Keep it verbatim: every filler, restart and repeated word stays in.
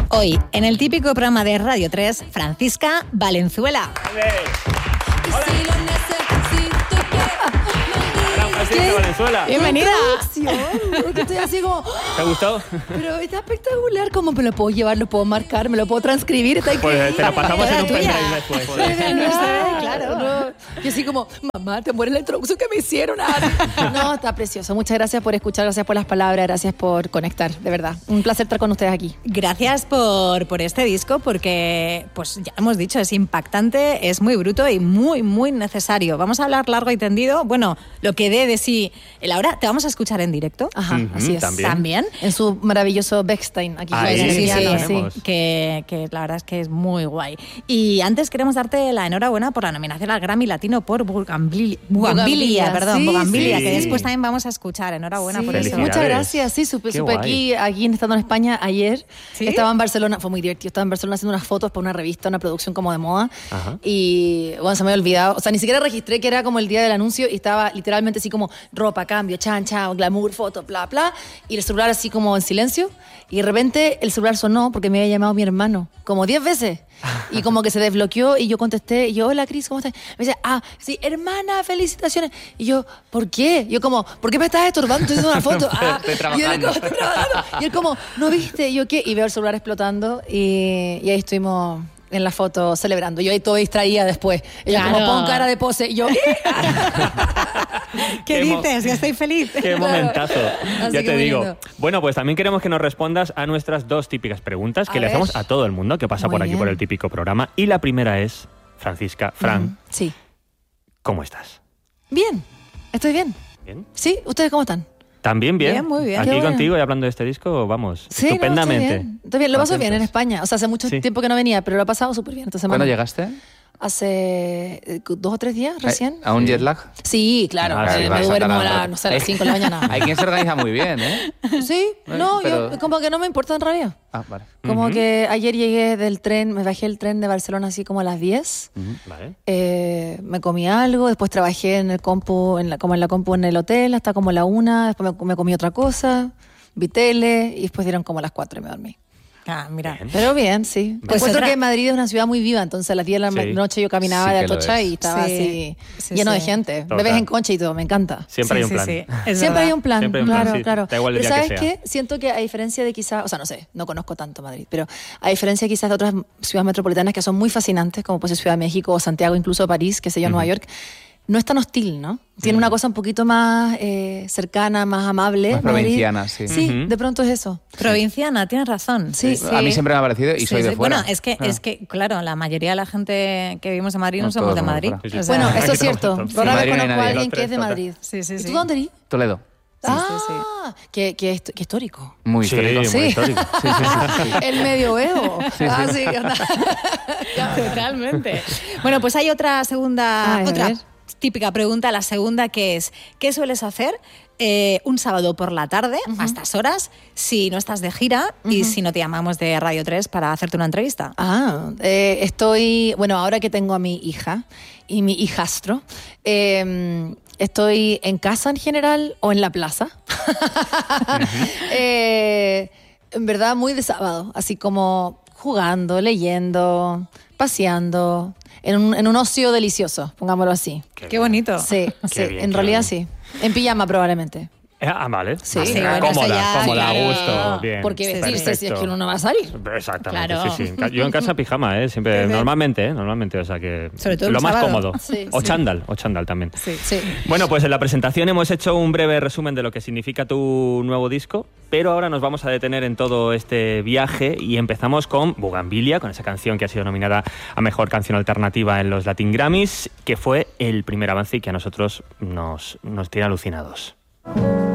Hoy, en el típico programa de Radio tres, Francisca Valenzuela. Hola. Francisca Valenzuela. Bienvenida. Porque estoy así como... ¿Te ha gustado? Pero está espectacular. ¿Cómo me lo puedo llevar? ¿Lo puedo marcar? ¿Me lo puedo transcribir? Está Pues te lo pasamos en un Tuya. pendrive después. De verdad, claro. No. Y así como, mamá, te muere la introducción que me hicieron. Ah, no, está precioso. Muchas gracias por escuchar, gracias por las palabras, gracias por conectar, de verdad. Un placer estar con ustedes aquí. Gracias por, por este disco porque, pues ya hemos dicho, es impactante, es muy bruto y muy, muy necesario. Vamos a hablar largo y tendido. Bueno, lo que dé de sí. Ahora te vamos a escuchar en directo. Ajá, Ujú, así es. también. También. En su maravilloso Beckstein. Aquí Ahí, en el sí, sí, piano, sí. tenemos. Que, que la verdad es que es muy guay. Y antes queremos darte la enhorabuena por la nominación al Grammy Latino por Bugambilia, Bugambilia, Bugambilia, perdón, sí, Bugambilia, sí. que después también vamos a escuchar. Enhorabuena Sí, por eso. Felicidades. muchas gracias. Sí, supe, Qué supe guay. aquí, aquí estando en España ayer. ¿Sí? Estaba en Barcelona, fue muy divertido. Estaba en Barcelona haciendo unas fotos para una revista, una producción como de moda. Ajá. Y bueno, se me había olvidado. O sea, ni siquiera registré que era como el día del anuncio y estaba literalmente así como ropa, cambio, chan, chan, glamour, foto, bla, bla. Y el celular así como en silencio. Y de repente el celular sonó porque me había llamado mi hermano como diez veces. Y como que se desbloqueó y yo contesté. Y yo, hola, Cris, ¿cómo estás? Me dice, ah, sí, hermana, felicitaciones. Y yo, ¿por qué? Yo como, ¿por qué me estás estorbando? Estoy haciendo una foto. Ah. Estoy Y él como, trabajando. estoy trabajando. Y él como, ¿no viste? Y yo, ¿qué? Y veo el celular explotando y, y ahí estuvimos en la foto celebrando. Yo ahí todo distraía después. Ella Claro. como, pon cara de pose. Y yo, ¿qué? ¿Qué Qué mo- dices? Ya estoy feliz. Qué Claro. momentazo. Así Ya que te muy digo. lindo. Bueno, pues también queremos que nos respondas a nuestras dos típicas preguntas que A le ver. hacemos a todo el mundo que pasa Muy por aquí bien. por el típico programa. Y la primera es, Francisca, Fran, Sí. ¿cómo estás? Bien. Estoy bien. ¿Bien? ¿Sí? ¿Ustedes cómo están? ¿También bien? Bien, muy bien. Aquí Qué bueno. contigo y hablando de este disco, vamos, Sí, estupendamente. No, estoy bien. Estoy bien. Lo paso bien en Contentos. España. O sea, hace mucho Sí. tiempo que no venía, pero lo he pasado súper bien esta semana. ¿Cuándo llegaste? Hace eh, dos o tres días recién. ¿A un jet lag? Sí, claro. Ah, sí, eh, vas me a duermo a, sacar la- algo. no sé, a las cinco de la mañana. Hay quien se organiza muy bien, ¿eh? Sí, no, Pero- yo como que no me importa en realidad. Ah, vale. Como Ujú. que ayer llegué del tren, me bajé el tren de Barcelona así como a las diez. Vale. Eh, me comí algo, después trabajé en el compu, en la, como en la compu en el hotel hasta como la una, después me, me comí otra cosa, vi tele y después dieron como las cuatro y me dormí. Ah, mira. Bien. Pero bien, sí. Pues Encuentro otra- que Madrid es una ciudad muy viva, entonces a las diez de la Sí. noche yo caminaba Sí de que lo Atocha es. y estaba Sí. así Sí, lleno sí. de gente. Total. Bebés en concha y todo, me encanta. Siempre hay un Sí, plan. sí, sí. Es Siempre verdad. hay un plan, Siempre hay un plan, claro, sí. claro. Da igual el pero día que ¿sabes sea. qué? Siento que a diferencia de quizás, o sea, no sé, no conozco tanto Madrid, pero a diferencia quizás de otras ciudades metropolitanas que son muy fascinantes, como puede ser Ciudad de México o Santiago, incluso París, qué sé yo, Nueva York, no es tan hostil, ¿no? Tiene una cosa un poquito más eh, cercana, más amable. Más Madrid. provinciana, sí. Sí, Ujú. de pronto es eso. Provinciana, tienes razón. Sí. A mí siempre me ha parecido y Sí, soy sí. de fuera. Bueno, es que, Ah. es que, claro, la mayoría de la gente que vivimos en Madrid no, No, somos todos de somos de Madrid. fuera. Sí, sí. O sea, Bueno, aquí eso es estamos cierto. todos. Rara En vez Madrid no hay conozco a nadie. alguien Los que es de tres, Madrid. sí, sí, ¿Y sí. tú dónde eres? Toledo. Sí, sí, sí. Ah, qué, qué, hist- qué histórico. Muy Sí, histórico. muy Sí. histórico. Sí, sí, sí, sí. El medioevo. Ah, sí, anda. Totalmente. Bueno, pues hay otra segunda, Ay, a otra ver. típica pregunta, la segunda, que es, ¿qué sueles hacer eh, un sábado por la tarde, a estas horas, si no estás de gira y si no te llamamos de Radio tres para hacerte una entrevista? Ah, eh, estoy, bueno, ahora que tengo a mi hija y mi hijastro, eh, estoy en casa en general o en la plaza. Eh, en verdad, muy de sábado, así como jugando, leyendo, paseando, en un, en un ocio delicioso, pongámoslo así. Qué bonito. Sí, Qué sí, bien, en qué realidad bien. sí. En pijama probablemente. Eh, Ah, vale. Sí, Ah, sí, mira, bueno, eso cómoda, ya, cómoda, a claro. gusto. Bien. Porque Sí, vestirse si es perfecto. que uno no va a salir. Exactamente, Claro. sí, sí. En ca- Yo en casa pijama, ¿eh? Siempre, Bien. normalmente, ¿eh? Normalmente, o sea que... Sobre todo el lo más sábado. cómodo. Sí, o sí. chándal, o chándal también. Sí. Sí. Bueno, pues en la presentación hemos hecho un breve resumen de lo que significa tu nuevo disco, pero ahora nos vamos a detener en todo este viaje y empezamos con Bugambilia, con esa canción que ha sido nominada a Mejor Canción Alternativa en los Latin Grammys, que fue el primer avance y que a nosotros nos, nos tiene alucinados.